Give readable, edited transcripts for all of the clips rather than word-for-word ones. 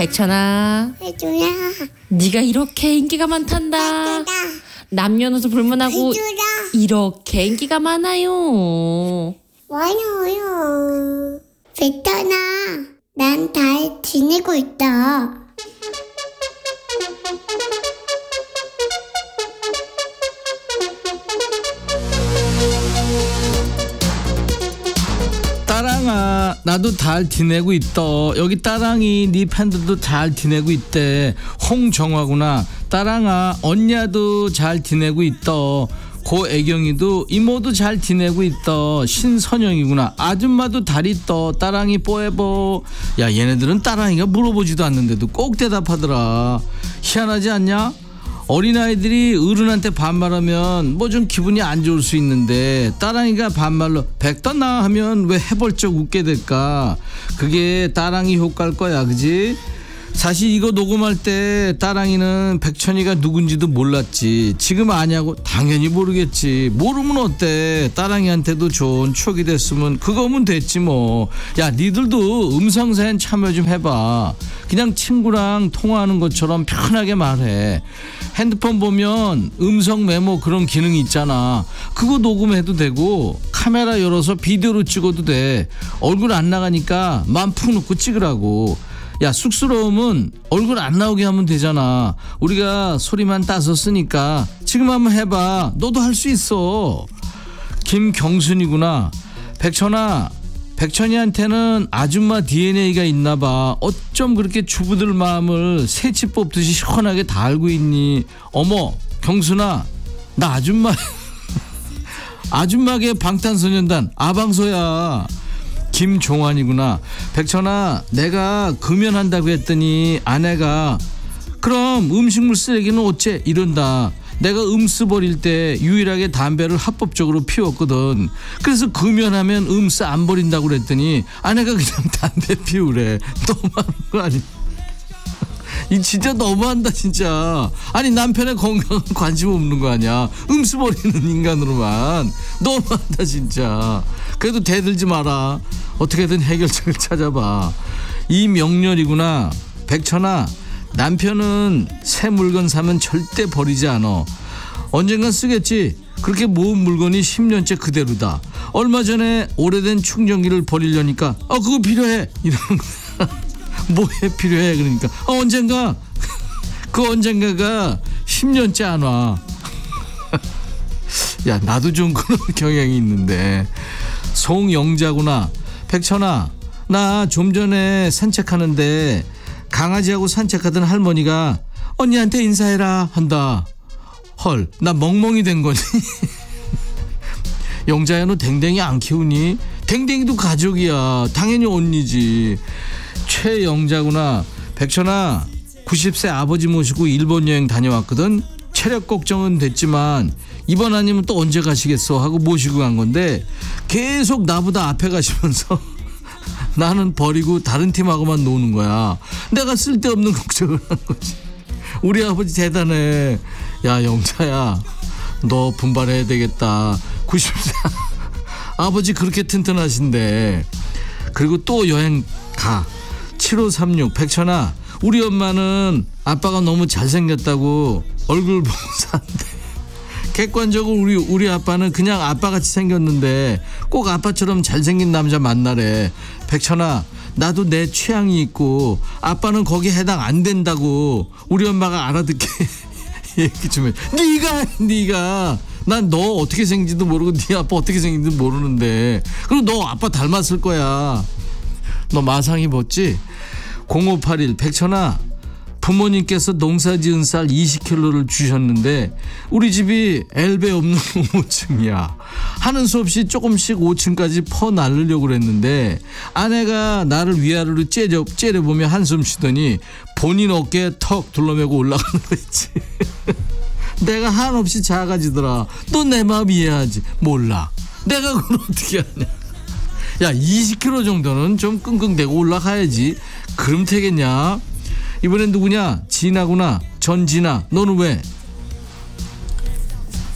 백천아, 해주라. 네가 이렇게 인기가 많단다. 해주라. 남녀노소 불문하고 해주라. 이렇게 인기가 많아요. 많아요. 백천아, 난 잘 지내고 있다. 따랑아, 나도 잘 지내고 있다. 여기 따랑이 네 팬들도 잘 지내고 있대. 홍정화구나. 따랑아, 언니야도 잘 지내고 있다. 고애경이도 이모도 잘 지내고 있다. 신선영이구나. 아줌마도 잘 있다. 따랑이 뽀해보. 야, 얘네들은 따랑이가 물어보지도 않는데도 꼭 대답하더라. 희한하지 않냐? 어린아이들이 어른한테 반말하면 뭐 좀 기분이 안 좋을 수 있는데 따랑이가 반말로 백떠나 하면 왜 해벌쩍 웃게 될까? 그게 따랑이 효과일 거야, 그지? 사실 이거 녹음할 때 따랑이는 백천이가 누군지도 몰랐지. 지금 아냐고? 당연히 모르겠지. 모르면 어때? 따랑이한테도 좋은 추억이 됐으면 그거면 됐지 뭐. 야, 니들도 음성사연 참여 좀 해봐. 그냥 친구랑 통화하는 것처럼 편하게 말해. 핸드폰 보면 음성 메모 그런 기능이 있잖아. 그거 녹음해도 되고 카메라 열어서 비디오로 찍어도 돼. 얼굴 안 나가니까 마음 푹 놓고 찍으라고. 야, 쑥스러움은 얼굴 안 나오게 하면 되잖아. 우리가 소리만 따서 쓰니까 지금 한번 해봐. 너도 할 수 있어. 김경순이구나. 백천아, 백천이한테는 아줌마 DNA가 있나 봐. 어쩜 그렇게 주부들 마음을 새치 뽑듯이 시원하게 다 알고 있니? 어머, 경순아, 나 아줌마 아줌마계 방탄소년단 아방소야. 김종환이구나. 백천아, 내가 금연한다고 했더니 아내가 그럼 음식물 쓰레기는 어째 이런다. 내가 음스 버릴 때 유일하게 담배를 합법적으로 피웠거든. 그래서 금연하면 음스 안 버린다고 그랬더니 아내가 그냥 담배 피우래. 너무한 거 아니야? 이 진짜 너무한다 진짜. 아니, 남편의 건강은 관심 없는 거 아니야. 음수 버리는 인간으로만. 너무한다 진짜. 그래도 대들지 마라. 어떻게든 해결책을 찾아봐. 이명렬이구나. 백천아, 남편은 새 물건 사면 절대 버리지 않아. 언젠간 쓰겠지. 그렇게 모은 물건이 10년째 그대로다. 얼마 전에 오래된 충전기를 버리려니까 그거 필요해 이러는 거야. 뭐에 필요해 그러니까 언젠가 그 언젠가가 10년째 안 와. 야, 나도 좀 그런 경향이 있는데. 송영자구나. 백천아, 나 좀 전에 산책하는데 강아지하고 산책하던 할머니가 언니한테 인사해라 한다. 헐, 나 멍멍이 된 거니? 영자야, 너 댕댕이 안 키우니? 댕댕이도 가족이야. 당연히 언니지. 최영자구나. 백천아, 90세 아버지 모시고 일본 여행 다녀왔거든. 체력 걱정은 됐지만 이번 아니면 또 언제 가시겠어 하고 모시고 간 건데 계속 나보다 앞에 가시면서 나는 버리고 다른 팀하고만 노는 거야. 내가 쓸데없는 걱정을 한 거지. 우리 아버지 대단해. 야, 영자야, 너 분발해야 되겠다. 90세 아버지 그렇게 튼튼하신데. 그리고 또 여행 가. 7536. 백천아, 우리 엄마는 아빠가 너무 잘생겼다고 얼굴 보고 산대. 객관적으로 우리 아빠는 그냥 아빠같이 생겼는데 꼭 아빠처럼 잘생긴 남자 만나래. 백천아, 나도 내 취향이 있고 아빠는 거기에 해당 안 된다고 우리 엄마가 알아듣게 얘기 좀 해. 네가 난 너 어떻게 생긴지도 모르고 네 아빠 어떻게 생긴지도 모르는데. 그리고 너 아빠 닮았을 거야. 너 마상 입었지? 0581. 백천아, 부모님께서 농사지은 쌀 20kg를 주셨는데 우리 집이 엘베 없는 5층이야. 하는 수 없이 조금씩 5층까지 퍼 나르려고 그랬는데 아내가 나를 위아래로 째려보며 한숨 쉬더니 본인 어깨에 턱 둘러매고 올라가는 거 있지. 내가 한없이 작아지더라. 너 내 마음 이해하지? 몰라. 내가 그걸 어떻게 하냐. 야, 20kg 정도는 좀 끙끙대고 올라가야지. 그럼 되겠냐? 이번엔 누구냐? 진아구나. 전진아, 너는 왜?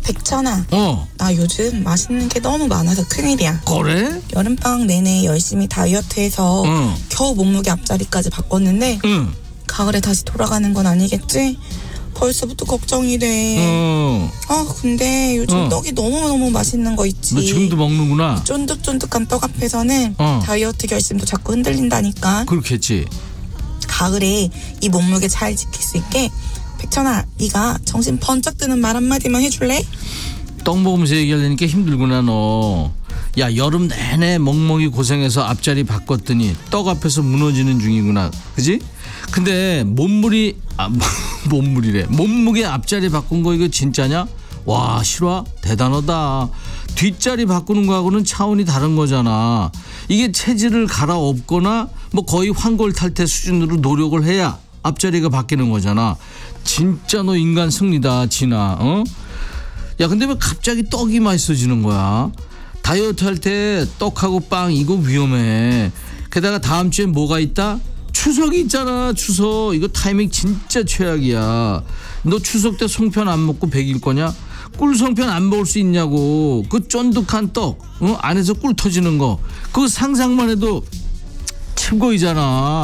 백천아, 어 나 요즘 맛있는 게 너무 많아서 큰일이야. 그래? 여름방학 내내 열심히 다이어트해서 응. 겨우 몸무게 앞자리까지 바꿨는데 응. 가을에 다시 돌아가는 건 아니겠지? 벌써부터 걱정이 돼. 근데 요즘 떡이 너무너무 맛있는 거 있지. 너 지금도 먹는구나. 쫀득쫀득한 떡 앞에서는 다이어트 결심도 자꾸 흔들린다니까. 그렇겠지. 가을에 이 몸무게 잘 지킬 수 있게 백천아, 네가 정신 번쩍 드는 말 한마디만 해줄래? 떡 먹으면서 얘기하려니까 힘들구나 너. 야 여름 내내 멍멍이 고생해서 앞자리 바꿨더니 떡 앞에서 무너지는 중이구나. 그지? 근데 몸무게 앞자리 바꾼 거 이거 진짜냐? 와 실화? 대단하다. 뒷자리 바꾸는 거하고는 차원이 다른 거잖아. 이게 체질을 갈아엎거나 뭐 거의 환골탈태 수준으로 노력을 해야 앞자리가 바뀌는 거잖아. 진짜 너 인간 승리다 진아. 야 근데 왜 갑자기 떡이 맛있어지는 거야? 다이어트 할 때 떡하고 빵 이거 위험해. 게다가 다음 주에 뭐가 있다? 추석이 있잖아. 추석 이거 타이밍 진짜 최악이야. 너 추석 때 송편 안 먹고 100일 거냐? 꿀 송편 안 먹을 수 있냐고. 그 쫀득한 떡 안에서 꿀 터지는 거 그거 상상만 해도 침 고이잖아.